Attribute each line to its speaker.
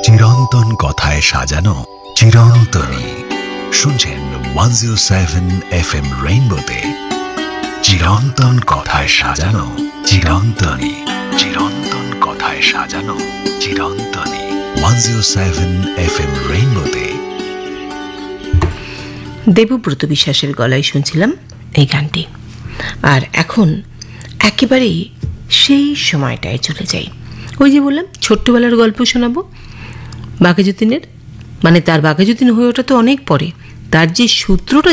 Speaker 1: চিরন্তন কথায় সাজানো চিরন্তনী। শুনছেন 107 FM রেইনবোতে চিরন্তন কথায় সাজানো চিরন্তনী। চিরন্তন কথায় সাজানো চিরন্তনী। 107 FM রেইনবোতে।
Speaker 2: দেবব্রত বিশ্বাসের গলায় শুনছিলাম এই গানটি। আর এখন একেবারেই সেই সময়টায় চলে যাই। ওই যে বললাম ছোট্টবেলার গল্প শোনাবো বাঘাযতীনের, মানে তার বাঘাযতীন হয়ে ওঠা তো অনেক পরে, তার যে সূত্রটা